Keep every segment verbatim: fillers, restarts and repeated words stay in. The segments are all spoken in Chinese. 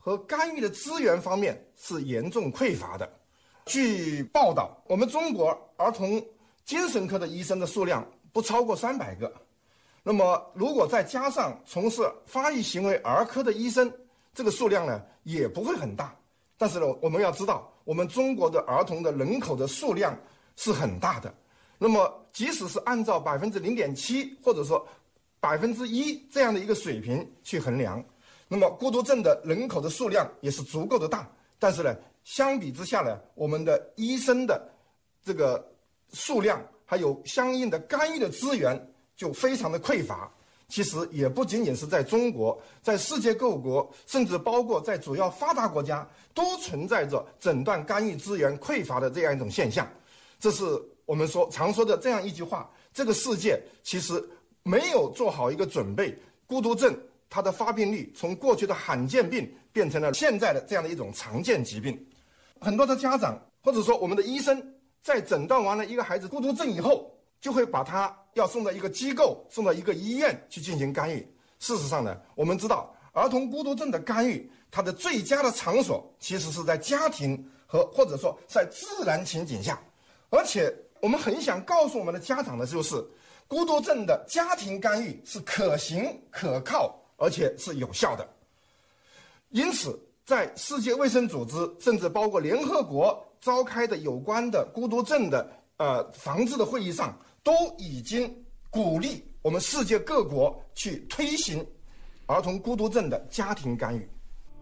和干预的资源方面是严重匮乏的。据报道，我们中国儿童精神科的医生的数量不超过三百个，那么如果再加上从事发育行为儿科的医生，这个数量呢也不会很大。但是呢，我们要知道，我们中国的儿童的人口的数量是很大的。那么，即使是按照百分之零点七或者说百分之一这样的一个水平去衡量，那么孤独症的人口的数量也是足够的大。但是呢，相比之下呢，我们的医生的这个数量还有相应的干预的资源就非常的匮乏。其实也不仅仅是在中国，在世界各国，甚至包括在主要发达国家，都存在着诊断干预资源匮乏的这样一种现象。这是我们说常说的这样一句话：这个世界其实没有做好一个准备，孤独症它的发病率从过去的罕见病变成了现在的这样的一种常见疾病。很多的家长或者说我们的医生在诊断完了一个孩子孤独症以后，就会把他要送到一个机构，送到一个医院去进行干预。事实上呢，我们知道儿童孤独症的干预，它的最佳的场所其实是在家庭和或者说在自然情景下。而且我们很想告诉我们的家长的就是，孤独症的家庭干预是可行、可靠，而且是有效的。因此，在世界卫生组织甚至包括联合国召开的有关的孤独症的呃防治的会议上，都已经鼓励我们世界各国去推行儿童孤独症的家庭干预。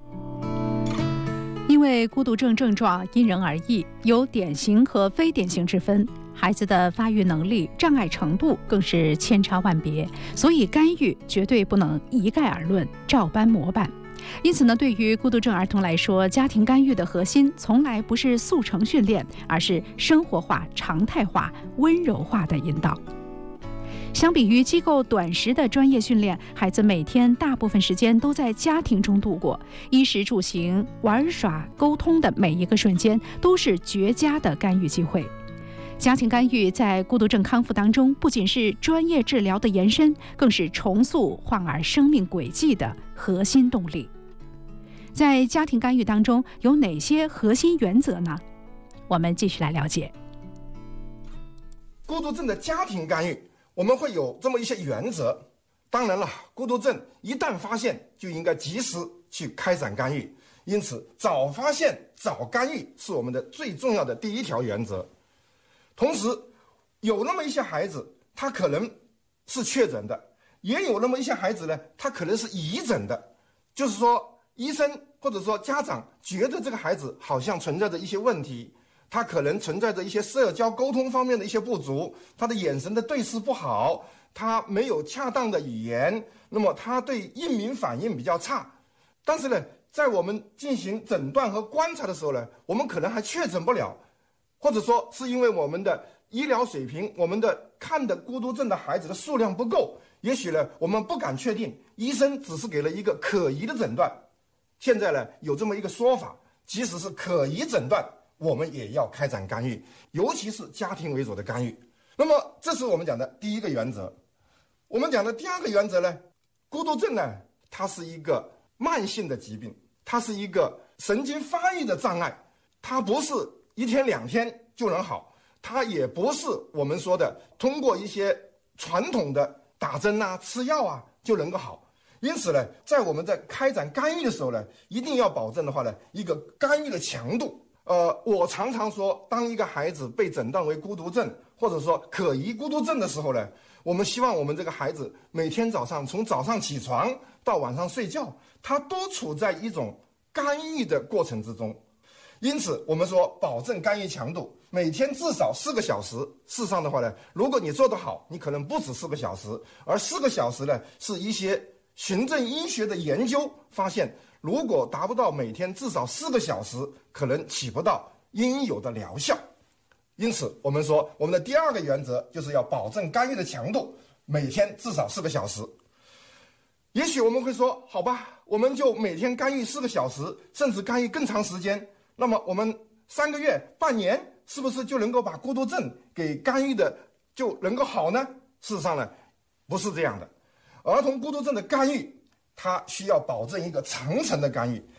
因为孤独症症状因人而异，有典型和非典型之分，孩子的发育能力、障碍程度更是千差万别，所以干预绝对不能一概而论、照搬模板。因此呢，对于孤独症儿童来说，家庭干预的核心从来不是速成训练，而是生活化、常态化、温柔化的引导。相比于机构短时的专业训练，孩子每天大部分时间都在家庭中度过，衣食住行、玩耍、沟通的每一个瞬间都是绝佳的干预机会。家庭干预在孤独症康复当中，不仅是专业治疗的延伸，更是重塑患儿生命轨迹的核心动力。在家庭干预当中有哪些核心原则呢？我们继续来了解。 孤独症的家庭干预，我们会有这么一些原则。当然了，孤独症一旦发现，就应该及时去开展干预，因此早发现早干预是我们的最重要的第一条原则。同时，有那么一些孩子他可能是确诊的，也有那么一些孩子呢，他可能是疑诊的，就是说医生或者说家长觉得这个孩子好像存在着一些问题，他可能存在着一些社交沟通方面的一些不足，他的眼神的对视不好，他没有恰当的语言，那么他对应敏反应比较差。但是呢，在我们进行诊断和观察的时候呢，我们可能还确诊不了，或者说是因为我们的医疗水平，我们的看的孤独症的孩子的数量不够，也许呢我们不敢确定，医生只是给了一个可疑的诊断。现在呢有这么一个说法，即使是可疑诊断，我们也要开展干预，尤其是家庭为主的干预。那么这是我们讲的第一个原则。我们讲的第二个原则呢，孤独症呢它是一个慢性的疾病，它是一个神经发育的障碍，它不是一天两天就能好，它也不是我们说的通过一些传统的打针啊、吃药啊就能够好。因此呢，在我们在开展干预的时候呢，一定要保证的话呢，一个干预的强度。呃，我常常说，当一个孩子被诊断为孤独症，或者说可疑孤独症的时候呢，我们希望我们这个孩子每天早上从早上起床到晚上睡觉，他都处在一种干预的过程之中。因此我们说保证干预强度，每天至少四个小时。事实上的话呢，如果你做得好，你可能不止四个小时，而四个小时呢是一些循证医学的研究发现，如果达不到每天至少四个小时，可能起不到应有的疗效。因此我们说我们的第二个原则就是要保证干预的强度，每天至少四个小时。也许我们会说，好吧，我们就每天干预四个小时，甚至干预更长时间，那么我们三个月、半年是不是就能够把孤独症给干预的就能够好呢？事实上呢，不是这样的。儿童孤独症的干预，它需要保证一个长程的干预，